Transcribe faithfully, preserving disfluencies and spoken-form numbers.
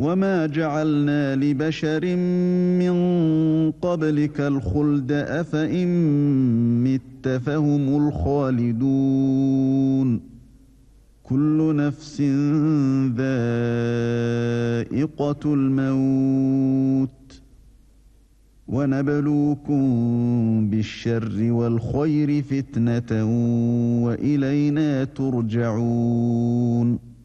وما جعلنا لبشر من قبلك الخلد أفإن مت فهم الخالدون كل نفس ذائقة الموت وَنَبْلُوكُم بِالشَّرِّ وَالْخَيْرِ فِتْنَةً وَإِلَيْنَا تُرْجَعُونَ